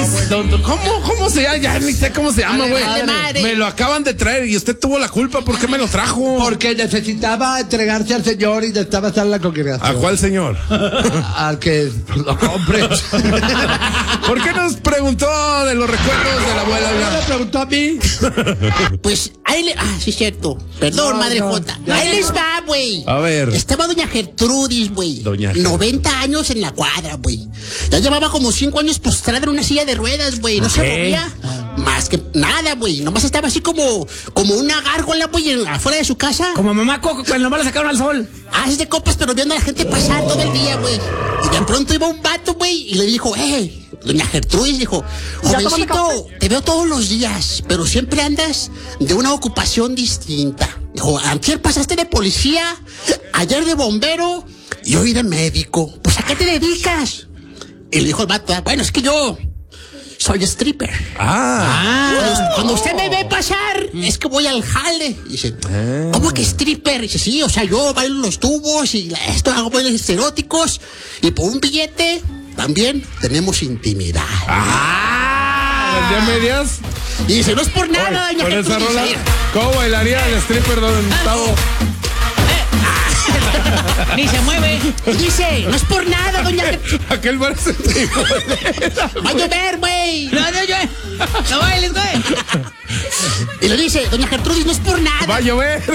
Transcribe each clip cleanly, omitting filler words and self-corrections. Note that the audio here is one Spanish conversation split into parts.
Trudis. ¿Cómo se llama? Ya ni sé cómo se llama, güey. Me lo acaban de traer y usted tuvo la culpa. ¿Por qué me lo trajo? Porque necesitaba entregarse al señor y necesitaba estar en la congregación. ¿A cuál señor? Al que lo compre. ¿Por qué nos preguntó de los recuerdos de la abuela? ¿Me preguntó a mí? Pues, ahí le... sí, cierto. Perdón, madre Jota. Ahí les va, güey. A ver. Estaba doña Gertrudis, güey. Doña 90 años en la cuadra, güey. Ya llevaba como 5 años postrada en una silla de ruedas, güey. No se movía más que nada, güey. Nomás estaba así como una gárgola, güey, afuera de su casa. Como mamá Coco, cuando nomás la sacaron al sol. Es de copas, pero viendo a la gente pasar todo el día, güey. Y de pronto iba un vato, güey, y le dijo, doña Gertrudis, dijo, jovencito, te veo todos los días, pero siempre andas de una ocupación distinta. Dijo, antier pasaste de policía, ayer de bombero y hoy de médico. Pues, ¿a qué te dedicas? Y le dijo el vato, bueno, es que yo soy stripper. Cuando usted me ve pasar, es que voy al jale. Y dice, ¿cómo que stripper? Y dice, sí, o sea, yo bailo los tubos y esto, hago bailes eróticos. Y por un billete también tenemos intimidad. ¿Ya medias? Y dice, no es por nada, doña Con esa Gertrudis. rola, ¿cómo bailaría el stripper, don Gustavo? Ni se mueve. Dice, no es por nada, doña Gertrudis. Aquel parece tipo. Va a llover, güey. No bailes, güey. Y le dice, doña Gertrudis, no es por nada. Va a llover.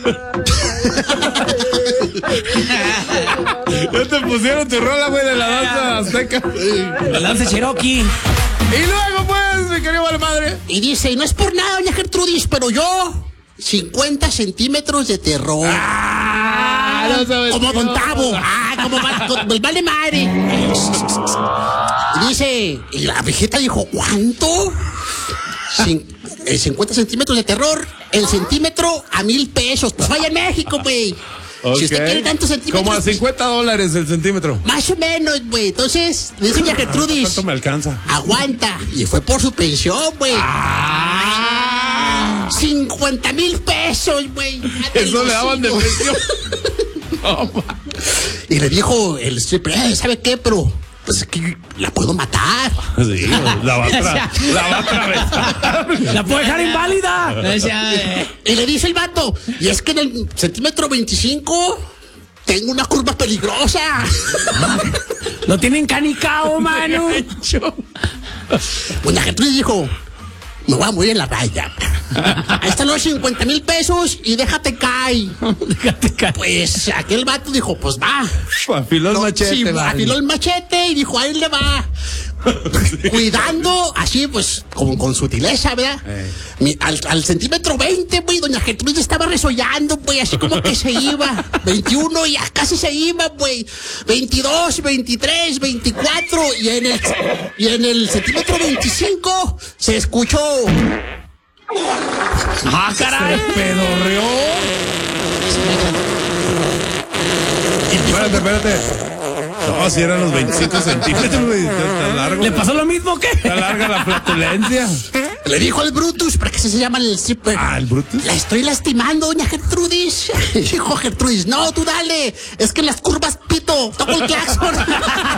Ya te pusieron tu rola, güey, de la danza azteca. La danza Cherokee. Y luego, pues, mi querido vale madre. Y dice, y no es por nada, doña Gertrudis, pero yo 50 centímetros de terror. No sabes como Don Tavo. Como el vale madre. Y dice, y la viejita dijo, ¿cuánto? 50 centímetros de terror. El centímetro a 1,000 pesos. Pues vaya en México, güey. Okay. Si usted quiere tantos centímetros. Como a $50 el centímetro. Más o menos, güey. Entonces, dice doña Gertrudis. ¿Cuánto me alcanza? Aguanta. Y fue por su pensión, güey. 50,000 pesos, güey. Eso le daban de pensión. Y le dijo el stripper, ¿sabe qué? Pero, pues es que la puedo matar. Sí, la va a atravesar. La puedo dejar inválida. Y le dice el vato, y es que en el centímetro 25 tengo una curva peligrosa. Lo tienen canicao, mano. Doña Gertrudis dijo, me voy a morir en la raya. Ahí están los 50,000 pesos y déjate caer. Pues aquel vato dijo, pues va. Afiló el machete. Sí, afiló el machete y dijo, ahí le va. Cuidando, así pues, como con sutileza, ¿verdad? Al centímetro 20, güey, doña Gertrudis estaba resollando, güey, así como que se iba. 21, ya casi se iba, güey. 22, 23, 24, y en el centímetro 25 se escuchó. ¡Caray! Se pedorreó. Espérate. No, si eran los 25 centímetros, güey. Está largo. ¿Le pasó lo mismo que? Está larga la flatulencia. Le dijo al Brutus, ¿para qué se llama el stripper? ¿El Brutus? La estoy lastimando, doña Gertrudis. Dijo Gertrudis, no, tú dale. Es que en las curvas pito, toco el claxon.